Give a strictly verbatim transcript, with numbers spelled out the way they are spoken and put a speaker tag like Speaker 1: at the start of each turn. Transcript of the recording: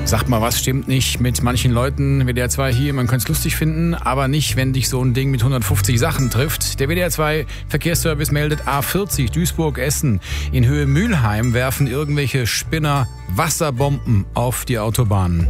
Speaker 1: Sag mal, was stimmt nicht mit manchen Leuten? W D R zwei hier, man könnte es lustig finden, aber nicht, wenn dich so ein Ding mit hundertfünfzig Sachen trifft. Der W D R zwei Verkehrsservice meldet A vierzig Duisburg-Essen. In Höhe Mülheim werfen irgendwelche Spinner Wasserbomben auf die Autobahnen.